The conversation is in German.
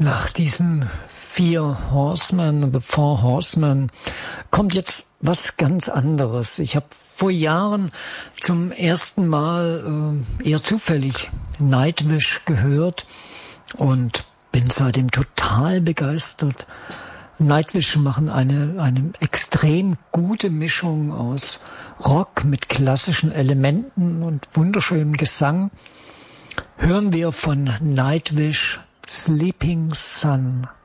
Nach diesen Four Horsemen, kommt jetzt was ganz anderes. Ich habe vor Jahren zum ersten Mal eher zufällig Nightwish gehört und bin seitdem total begeistert. Nightwish machen eine extrem gute Mischung aus Rock mit klassischen Elementen und wunderschönem Gesang. Hören wir von Nightwish Sleeping Sun.